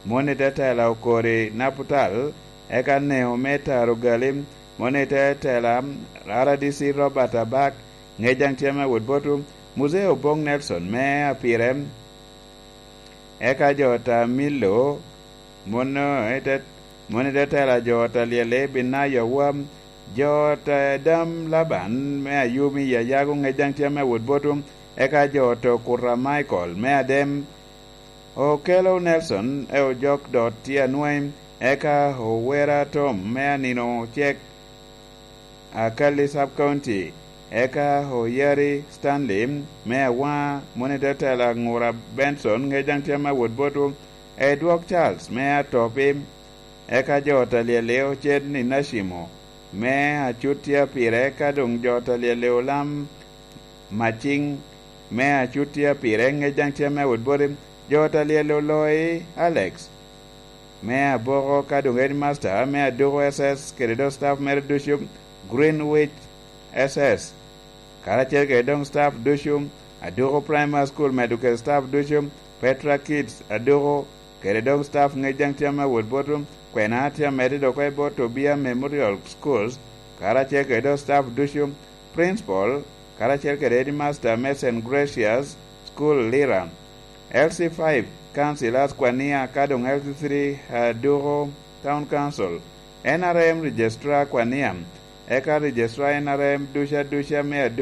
monita tela okori Naputal, eka neo meta Rugalim, monita tela RDC Robert Abak, ngejang tiama Woodbottom, Museo Bong Nelson, me apirem, eka jota Milo, monita tela jota Liele Binayo Wam, jota Dam Laban, me Ayumi Yayago, ngejang tiama Woodbottom, eka jota Kura Michael, me Adem, Okelo Nelson, jok dot tia nuaim, eka Howera Tom, me Nino Chek, Akali Sub-County, eka Hoyeri Stanley, me wa monita tela Ngura Benson, ngejang tiama Woodbottom, Edward Charles, me Topi, eka jota Lieleo Ched ni Nashimo, me achutia pire kadung jota Lieleo Lam Maching, me achutia pire ngejang tiama Woodbottom, jota Lieleo Loi Alex, me aboro kadung Headmaster, me aduro SS, keredo staff Merdushum, Greenwich SS, Karachel kedong staff Dushum, aduro Primary School Medical staff Dushum, Petra Kids, aduro keredong staff ngejang tiama Woodbottom, Kwenatia Medido Kwebo Tobia Memorial Schools, Karachel kedong staff Dushum, Principal, Karachel Headmaster Mason Gracious School Lira, LC5 Councilors Kwania kadong LC3 aduro Town Council, NRM Registrar Kwaniam, eka Registrar NRM Dusha me